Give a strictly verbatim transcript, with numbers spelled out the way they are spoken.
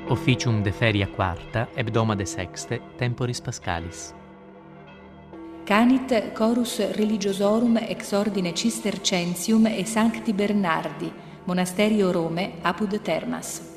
Officium de feria quarta, hebdomade sexte, temporis Pascalis. Canit chorus religiosorum ex ordine Cistercensium e Sancti Bernardi, monasterio Rome, apud Termas.